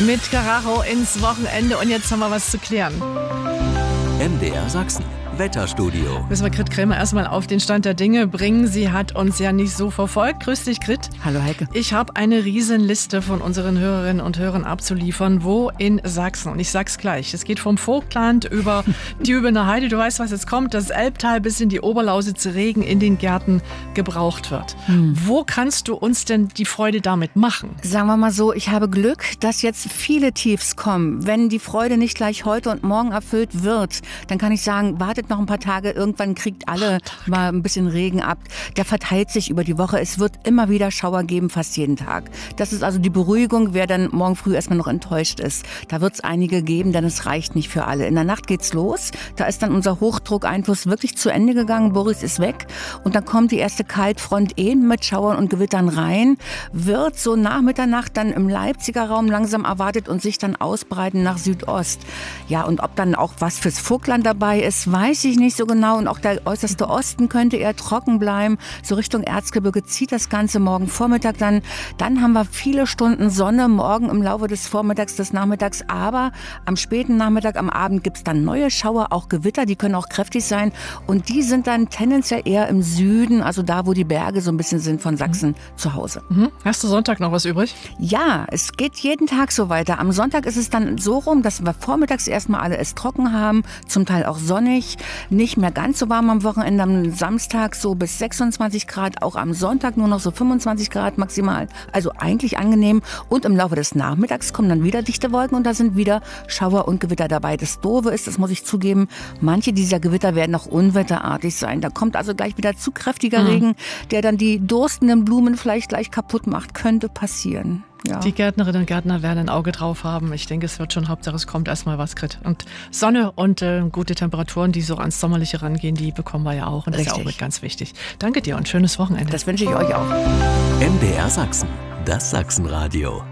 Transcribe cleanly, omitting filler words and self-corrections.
Mit Karacho ins Wochenende und jetzt haben wir was zu klären. MDR Sachsen. Wetterstudio. Müssen wir Grit Krämer erstmal auf den Stand der Dinge bringen. Sie hat uns ja nicht so verfolgt. Grüß dich, Grit. Hallo, Heike. Ich habe eine Riesenliste von unseren Hörerinnen und Hörern abzuliefern. Wo in Sachsen? Und ich sag's gleich. Es geht vom Vogtland über die Übener Heide. Du weißt, was jetzt kommt. Das Elbtal bis in die Oberlausitz Regen in den Gärten gebraucht wird. Wo kannst du uns denn die Freude damit machen? Sagen wir mal so, ich habe Glück, dass jetzt viele Tiefs kommen. Wenn die Freude nicht gleich heute und morgen erfüllt wird, dann kann ich sagen, wartet noch ein paar Tage, irgendwann kriegt alle mal ein bisschen Regen ab. Der verteilt sich über die Woche. Es wird immer wieder Schauer geben, fast jeden Tag. Das ist also die Beruhigung, wer dann morgen früh erstmal noch enttäuscht ist. Da wird es einige geben, denn es reicht nicht für alle. In der Nacht geht's los. Da ist dann unser Hochdruckeinfluss wirklich zu Ende gegangen. Boris ist weg. Und dann kommt die erste Kaltfront mit Schauern und Gewittern rein. Wird so nach Mitternacht dann im Leipziger Raum langsam erwartet und sich dann ausbreiten nach Südost. Ja, und ob dann auch was fürs Vogtland dabei ist, weiß ich nicht so genau. Und auch der äußerste Osten könnte eher trocken bleiben. So Richtung Erzgebirge zieht das Ganze morgen Vormittag dann. Dann haben wir viele Stunden Sonne morgen im Laufe des Vormittags, des Nachmittags. Aber am späten Nachmittag, am Abend gibt es dann neue Schauer, auch Gewitter. Die können auch kräftig sein. Und die sind dann tendenziell eher im Süden, also da, wo die Berge so ein bisschen sind von Sachsen zu Hause. Hast du Sonntag noch was übrig? Ja, es geht jeden Tag so weiter. Am Sonntag ist es dann so rum, dass wir vormittags erstmal alle es trocken haben, zum Teil auch sonnig. Nicht mehr ganz so warm am Wochenende, am Samstag so bis 26 Grad, auch am Sonntag nur noch so 25 Grad maximal. Also eigentlich angenehm. Und im Laufe des Nachmittags kommen dann wieder dichte Wolken und da sind wieder Schauer und Gewitter dabei. Das Doofe ist, das muss ich zugeben, manche dieser Gewitter werden auch unwetterartig sein. Da kommt also gleich wieder zu kräftiger Regen, der dann die durstenden Blumen vielleicht gleich kaputt macht. Könnte passieren. Ja. Die Gärtnerinnen und Gärtner werden ein Auge drauf haben. Ich denke, es wird schon, Hauptsache es kommt erstmal was, Grit. Und Sonne und gute Temperaturen, die so ans Sommerliche rangehen, die bekommen wir ja auch. Und das ist ja auch ganz wichtig. Danke dir und schönes Wochenende. Das wünsche ich euch auch. MDR Sachsen. Das Sachsenradio.